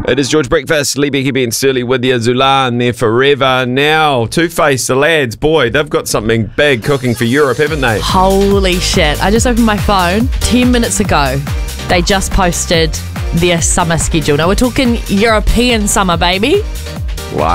It is George Breakfast, Lee Becky and Surly with you, Zulan there forever. Now, Two-Face, the lads, boy, they've got something big cooking for Europe, haven't they? Holy shit. I just opened my phone 10 minutes ago. They just posted their summer schedule. Now we're talking European summer, baby.